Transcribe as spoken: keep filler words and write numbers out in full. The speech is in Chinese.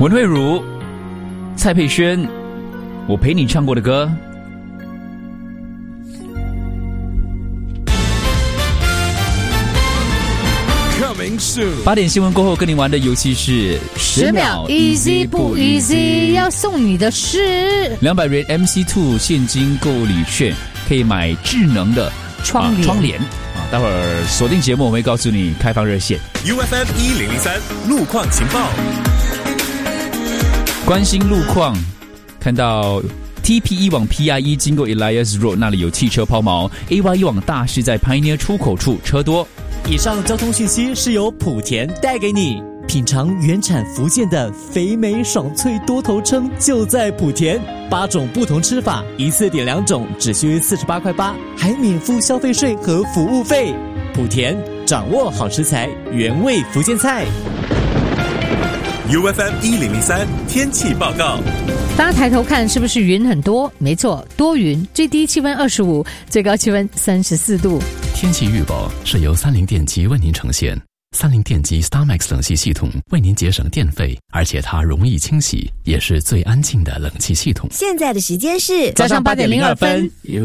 文慧茹、蔡佩轩，我陪你唱过的歌。八点新闻过后，跟你玩的游戏是十秒 easy 不 easy， 要送你的是两百元 M C 二 现金购礼券，可以买智能的窗帘。 啊、窗帘啊，待会儿锁定节目，我会告诉你开放热线 U F M 一零零三路况情报， 关心路况，看到 T P 一往 P I 一经过 Elias Road 那里有汽车抛锚 ，A Y 一往大是在 Pioneer 出口处车多。 以上交通讯息是由莆田带给你。品尝原产福建的肥美爽脆多头称就在莆田，八种不同吃法，一次点两种，只需四十八块八，还免付消费税和服务费。莆田掌握好食材，原味福建菜。 U F M 一零零三天气报告。 大家抬头看是不是云很多？没错，多云，最低气温二十五，最高气温三十四度。 天气预报是由三菱电机为您呈现。三菱电机 StarMax 冷气系统为您节省电费，而且它容易清洗，也是最安静的冷气系统。 现在的时间是早上八点零二分。